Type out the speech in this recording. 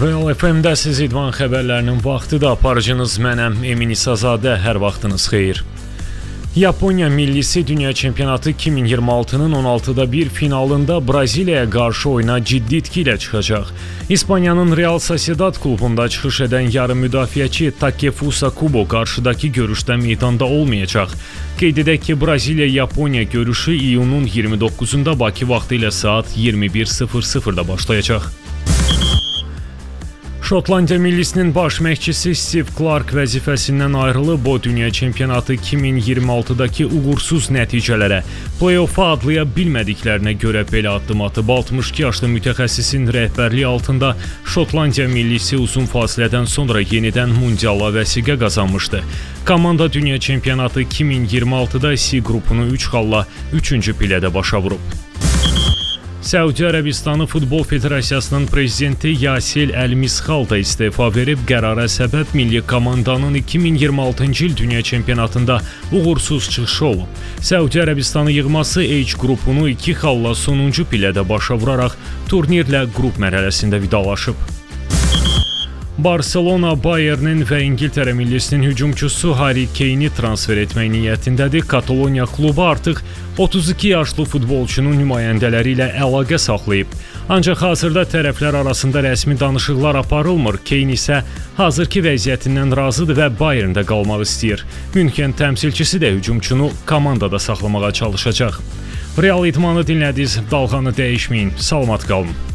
Real FM-də siz idman xəbərlərinin vaxtıda aparıcınız mənəm Emin İsazadə, hər vaxtınız xeyir. Yaponiya millisi Dünya Çempionatı 2026-nın 16'da bir finalında Braziliyaya qarşı oyuna ciddi itki ilə çıxacaq. İspaniyanın Real Sociedad klubunda çıxış edən yarım müdafiəçi Takefusa Kubo qarşıdakı görüşdə meydanda olmayacaq. Qeyd edək ki, Braziliya-Yaponiya görüşü iyunun 29'unda Bakı vaxtı ilə saat 21:00-da başlayacaq. Şotlandiya millisinin baş məşqçisi Steve Clark vəzifəsindən ayrılıb, o Dünya Çempionatı 2026'daki uğursuz nəticələrə, play-off'a adlaya bilmədiklərinə görə belə addım atıb. 62 yaşlı mütəxəssisin rəhbərliyi altında Şotlandiya millisi uzun fasilədən sonra yenidən mundiala vəsiqə qazanmışdı. Komanda Dünya Çempionatı 2026'da C qrupunu 3 xalla 3-cü pillədə başa vurub. Səudi Ərəbistanı Futbol Federasiyasının prezidenti Yasir Əl-Misxal da istefa verib, qərara səbəb milli komandanın 2026-cı il Dünya Çempionatında uğursuz çıxışı olub. Səudi Ərəbistanı yığması H qrupunu 2 xalla sonuncu pillədə başa vuraraq turnirlə qrup mərhələsində vidalaşıb. Barcelona, Bayernin və İngiltərə millisinin hücumçusu Harry Kane'i transfer etmək niyyətindədir. Kataloniya klubu artıq 32 yaşlı futbolçunun nümayəndələri ilə əlaqə saxlayıb. Ancaq hazırda tərəflər arasında rəsmi danışıqlar aparılmır. Kane isə hazırki vəziyyətindən razıdır və Bayerndə qalmaq istəyir. Münxen təmsilçisi də hücumçunu komandada saxlamağa çalışacaq. Real idmanı dinlədiniz, dalğanı dəyişməyin, salamat qalın.